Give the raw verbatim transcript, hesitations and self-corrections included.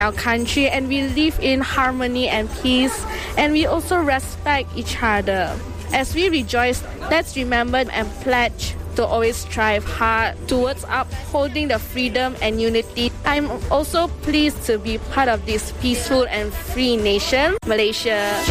our country, and we live in harmony and peace, and we also respect each other. As we rejoice, let's remember and pledge to always strive hard towards upholding the freedom and unity. I'm also pleased to be part of this peaceful and free nation, Malaysia.